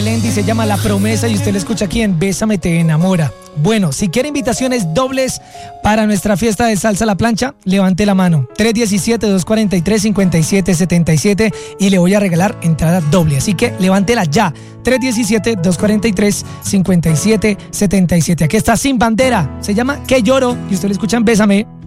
Melendi, se llama La Promesa y usted la escucha aquí en Bésame Te Enamora. Bueno, si quiere invitaciones dobles para nuestra fiesta de Salsa a la Plancha, levante la mano. 317-243-5777 y le voy a regalar entrada doble. Así que levántela ya. 317-243-5777. Aquí está Sin Bandera. Se llama Que Lloro y usted la escucha en Bésame.